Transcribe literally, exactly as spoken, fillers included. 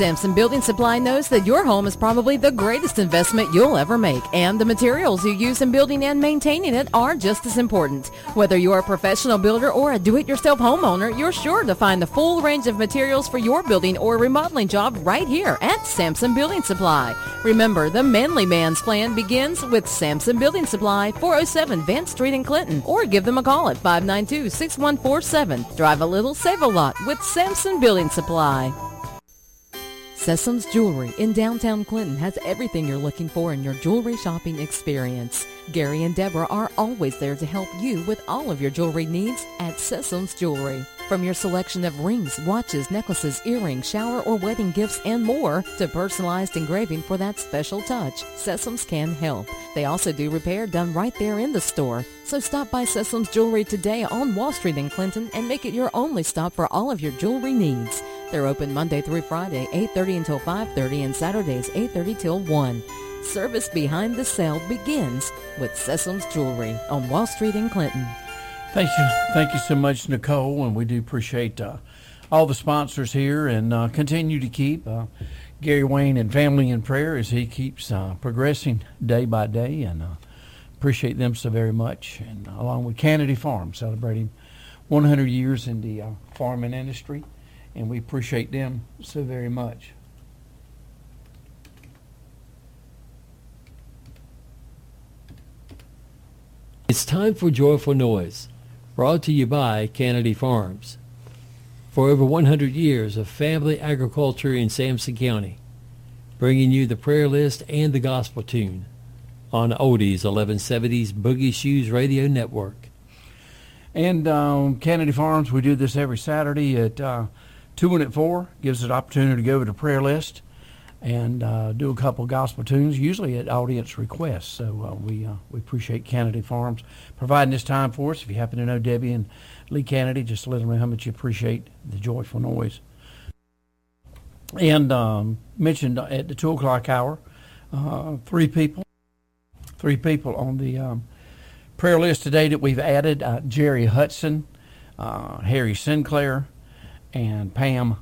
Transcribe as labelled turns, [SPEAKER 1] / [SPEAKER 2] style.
[SPEAKER 1] Sampson Building Supply knows that your home is probably the greatest investment you'll ever make, and the materials you use in building and maintaining it are just as important. Whether you're a professional builder or a do-it-yourself homeowner, you're sure to find the full range of materials for your building or remodeling job right here at Sampson Building Supply. Remember, the manly man's plan begins with Sampson Building Supply, four oh seven Vance Street in Clinton, or give them a call at five nine two, six one four seven. Drive a little, save a lot with Sampson Building Supply. Sessoms Jewelry in downtown Clinton has everything you're looking for in your jewelry shopping experience. Gary and Deborah are always there to help you with all of your jewelry needs at Sessoms Jewelry. From your selection of rings, watches, necklaces, earrings, shower or wedding gifts, and more, to personalized engraving for that special touch, Sessoms can help. They also do repair done right there in the store. So stop by Sessoms Jewelry today on Wall Street in Clinton and make it your only stop for all of your jewelry needs. They're open Monday through Friday, eight thirty until five thirty, and Saturdays, eight thirty till one. Service behind the sale begins with Sessoms Jewelry on Wall Street in Clinton.
[SPEAKER 2] Thank you. Thank you so much, Nicole, and we do appreciate uh, all the sponsors here, and uh, continue to keep uh, Gary Wayne and family in prayer as he keeps uh, progressing day by day, and uh, appreciate them so very much. And uh, along with Kennedy Farm, celebrating one hundred years in the uh, farming industry, and we appreciate them so very much.
[SPEAKER 3] It's time for Joyful Noise, brought to you by Kennedy Farms. For over one hundred years of family agriculture in Sampson County, bringing you the prayer list and the gospel tune on Oldies eleven seventy's Boogie Shoes Radio Network.
[SPEAKER 2] And um, Kennedy Farms, we do this every Saturday at uh, two and at four. Gives us an opportunity to go over the prayer list and uh, do a couple gospel tunes, usually at audience request. So uh, we uh, we appreciate Kennedy Farms providing this time for us. If you happen to know Debbie and Lee Kennedy, just let them know how much you appreciate the Joyful Noise. And um, mentioned at the two o'clock hour, uh, three people, three people on the um, prayer list today that we've added: uh, Jerry Hudson, uh, Harry Sinclair, and Pam